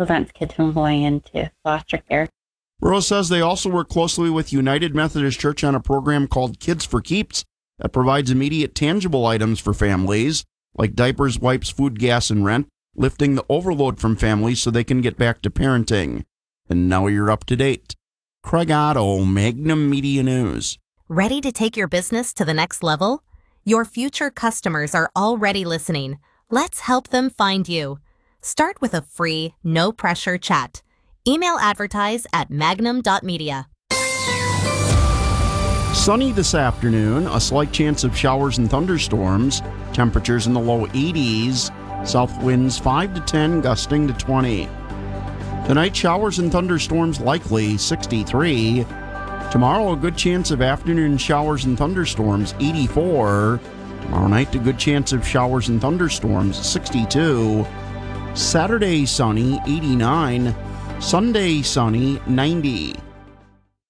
prevents kids from going into foster care. Rose says they also work closely with United Methodist Church on a program called Kids for Keeps that provides immediate tangible items for families, like diapers, wipes, food, gas, and rent, lifting the overload from families so they can get back to parenting. And now you're up to date. Craig Otto, Magnum Media News. Ready to take your business to the next level? Your future customers are already listening. Let's help them find you. Start with a free, no-pressure chat. Email advertise at magnum.media. Sunny this afternoon, a slight chance of showers and thunderstorms. Temperatures in the low 80s. South winds 5 to 10, gusting to 20. Tonight, showers and thunderstorms likely, 63. Tomorrow, a good chance of afternoon showers and thunderstorms, 84. Tomorrow night, a good chance of showers and thunderstorms, 62. Saturday, sunny, 89. Sunday, sunny, 90.